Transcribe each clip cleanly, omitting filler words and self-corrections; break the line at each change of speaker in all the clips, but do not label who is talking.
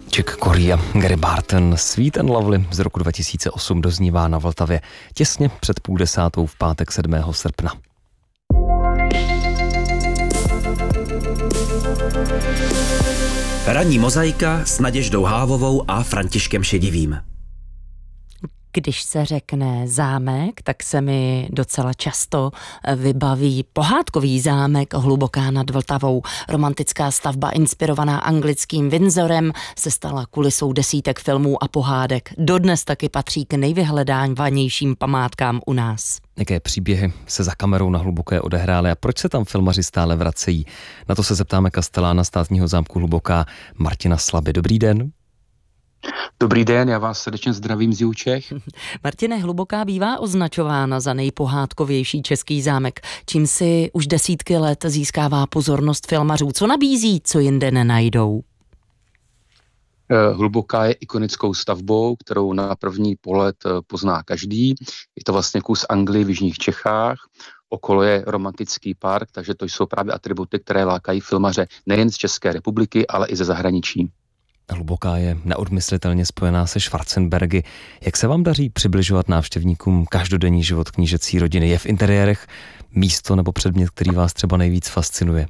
Chick Corea, Gary Barton, Sweet and Lovely z roku 2008 doznívá na Vltavě těsně před 9:30 v pátek 7. srpna.
Ranní mozaika s Naděždou Hávovou a Františkem Šedivým.
Když se řekne zámek, tak se mi docela často vybaví pohádkový zámek Hluboká nad Vltavou. Romantická stavba inspirovaná anglickým Windsorem se stala kulisou desítek filmů a pohádek. Dodnes taky patří k nejvyhledávanějším památkám u nás.
Jaké příběhy se za kamerou na Hluboké odehrály a proč se tam filmaři stále vracejí? Na to se zeptáme kastelána státního zámku Hluboká Martina Slaby. Dobrý den.
Dobrý den, já vás srdečně zdravím z Jihu-Čech.
Martine, Hluboká bývá označována za nejpohádkovější český zámek, čím si už desítky let získává pozornost filmařů. Co nabízí, co jinde nenajdou?
Hluboká je ikonickou stavbou, kterou na první pohled pozná každý. Je to vlastně kus Anglie v jižních Čechách. Okolo je romantický park, takže to jsou právě atributy, které lákají filmaře nejen z České republiky, ale i ze zahraničí.
Hluboká je neodmyslitelně spojená se Schwarzenbergy. Jak se vám daří přibližovat návštěvníkům každodenní život knížecí rodiny? Je v interiérech místo nebo předmět, který vás třeba nejvíc fascinuje?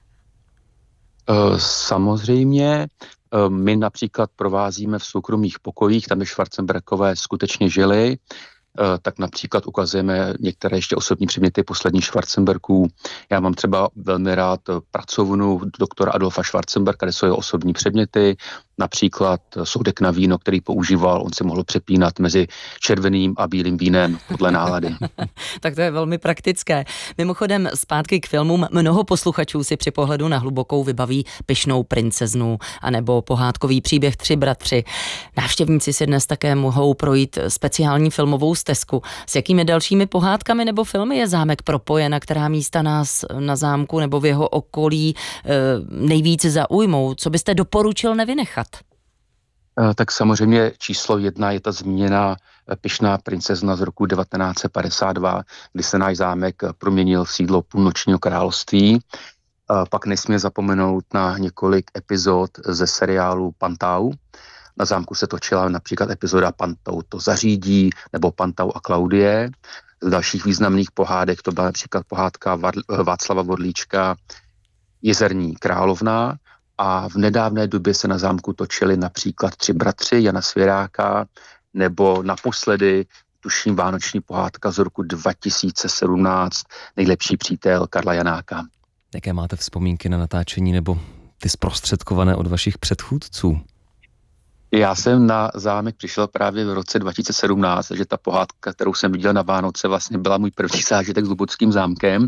Samozřejmě. My například provázíme v soukromých pokojích, tam je Schwarzenbergové skutečně žili, tak například ukazujeme některé ještě osobní předměty posledních Schwarzenbergů. Já mám třeba velmi rád pracovnu doktora Adolfa Schwarzenberga, kde jsou jeho osobní předměty, například soudek na víno, který používal, on si mohl přepínat mezi červeným a bílým vínem podle nálady.
Tak to je velmi praktické. Mimochodem zpátky k filmům, mnoho posluchačů si při pohledu na Hlubokou vybaví Pyšnou princeznu anebo pohádkový příběh Tři bratři. Návštěvníci si dnes také mohou projít speciální filmovou stezku. S jakými dalšími pohádkami nebo filmy je zámek propojen, a která místa nás na zámku nebo v jeho okolí nejvíce zaujmou? Co byste doporučil nevynechat?
Tak samozřejmě číslo 1 je ta zmíněná Pyšná princezna z roku 1952, kdy se náš zámek proměnil v sídlo Půlnočního království. Pak nesmíme zapomenout na několik epizod ze seriálu Pantau. Na zámku se točila například epizoda Pantau to zařídí nebo Pantau a Klaudie. Z dalších významných pohádek to byla například pohádka Václava Vorlíčka Jezerní královna. A v nedávné době se na zámku točili například Tři bratři Jana Svěráka nebo naposledy, tuším, vánoční pohádka z roku 2017 Nejlepší přítel Karla Janáka.
Jaké máte vzpomínky na natáčení nebo ty zprostředkované od vašich předchůdců?
Já jsem na zámek přišel právě v roce 2017, takže ta pohádka, kterou jsem viděl na Vánoce, vlastně byla můj první zážitek s Hlubockým zámkem.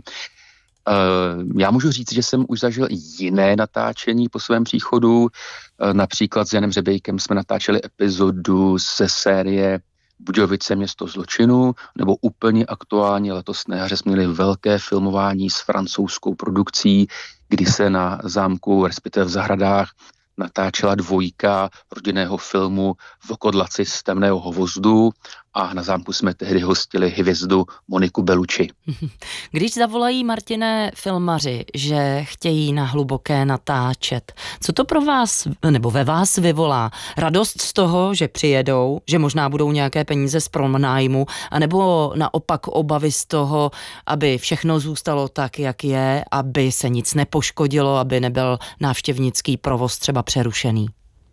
Já můžu říct, že jsem už zažil i jiné natáčení po svém příchodu. Například s Janem Řebejkem jsme natáčeli epizodu ze série Budějovice město zločinu, nebo úplně aktuálně letos na jaře jsme měli velké filmování s francouzskou produkcí, kdy se na zámku, respektive v zahradách, natáčela dvojka rodinného filmu Vlkodlaci z temného hvozdu a na zámku jsme tehdy hostili hvězdu Moniku Bellucci.
Když zavolají, Martine, filmaři, že chtějí na Hluboké natáčet, co to pro vás nebo ve vás vyvolá? Radost z toho, že přijedou, že možná budou nějaké peníze z pronájmu, anebo naopak obavy z toho, aby všechno zůstalo tak, jak je, aby se nic nepoškodilo, aby nebyl návštěvnický provoz třeba přerušený?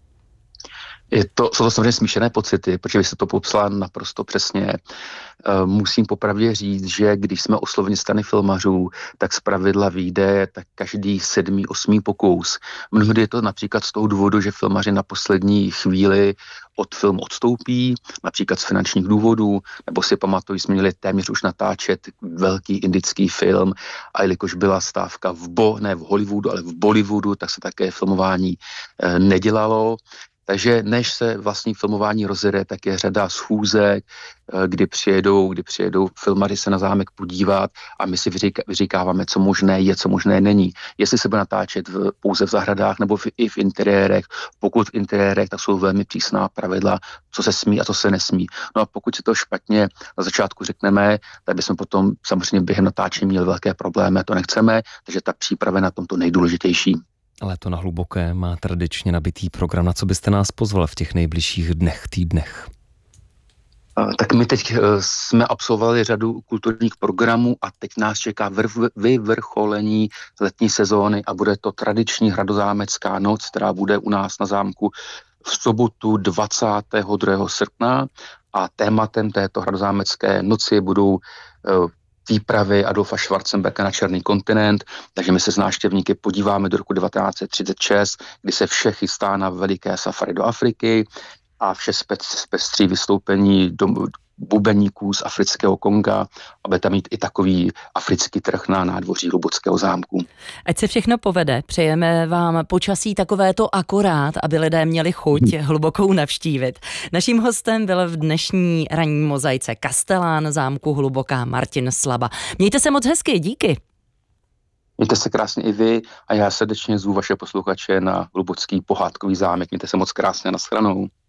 Jsou to samozřejmě smíšené pocity, protože vy jste to popsala naprosto přesně. Musím popravdě říct, že když jsme osloveni strany filmařů, tak zpravidla vyjde tak každý 7., 8. pokus. Mnohdy je to například z toho důvodu, že filmaři na poslední chvíli od filmu odstoupí, například z finančních důvodů, nebo si pamatuju, jsme měli téměř už natáčet velký indický film a jelikož byla stávka ne v Hollywoodu, ale v Bollywoodu, tak se také filmování nedělalo. Takže než se vlastní filmování rozjede, tak je řada schůzek, kdy přijedou filmaři se na zámek podívat a my si vyříkáváme, co možné je, co možné není. Jestli se bude natáčet pouze v zahradách nebo i v interiérech. Pokud v interiérech, tak jsou velmi přísná pravidla, co se smí a co se nesmí. No a pokud si to špatně na začátku řekneme, tak bychom potom samozřejmě během natáčení měli velké problémy, to nechceme, takže ta příprava je na tomto nejdůležitější.
Léto na Hluboké má tradičně nabitý program. Na co byste nás pozval v těch nejbližších dnech, týdnech?
Tak my teď jsme absolvovali řadu kulturních programů a teď nás čeká vyvrcholení letní sezóny a bude to tradiční hradozámecká noc, která bude u nás na zámku v sobotu 22. srpna a tématem této hradozámecké noci budou výpravy Adolfa Schwarzenberga na Černý kontinent, takže my se s návštěvníky podíváme do roku 1936, kdy se vše chystá na veliké safari do Afriky a vše zpestří vystoupení bubeníků z afrického Konga, aby tam mít i takový africký trh na nádvoří Hlubockého zámku.
Ať se všechno povede, přejeme vám počasí takovéto akorát, aby lidé měli chuť Hlubokou navštívit. Naším hostem byl v dnešní ranní mozaice kastelán zámku Hluboká Martin Slaba. Mějte se moc hezky, díky.
Mějte se krásně i vy a já srdečně zvu vaše posluchače na Hlubocký pohádkový zámek. Mějte se moc krásně, nashledanou.